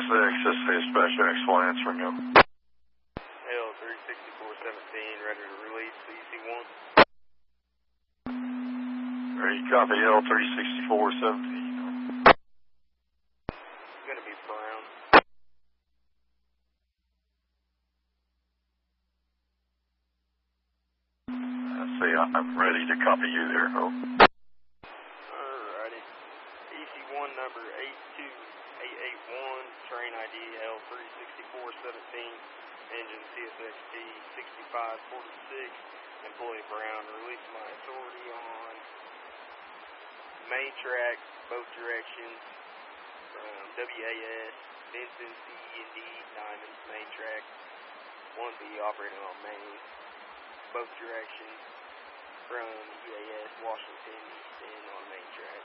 Dispatch X1 answering you. L36417, ready to release EC1. Ready, copy L36417. Gonna be Brown. I'm ready to copy you there. Alrighty. EC1 number 82881, train ID L36417, engine CSXT 6546, employee Brown, release my authority on main track, both directions, from WAS, Benson, C&D, Diamond, main track, 1B operating on main, both directions, from EAS, Washington, Easton on main track.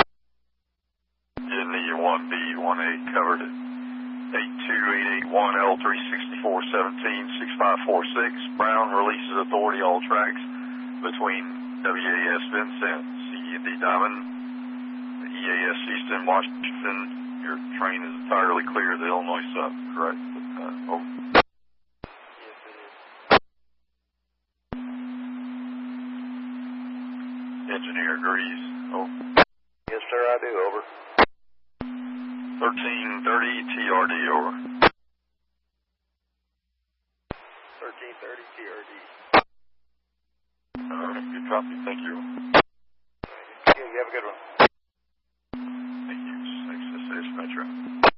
In the 1B, 1A covered at 82881 L36417 6546. Brown releases authority all tracks between WAS Vincent, C&D Diamond, EAS Easton, Washington. Your train is entirely clear of the Illinois sub, correct? Over. Yes, it is. Engineer agrees. Over. Yes, sir, I do. Over. 1330 TRD, over. 1330 TRD. Alright, good copy. Thank you. Yeah, you have a good one. Thank you. Dispatch Metro.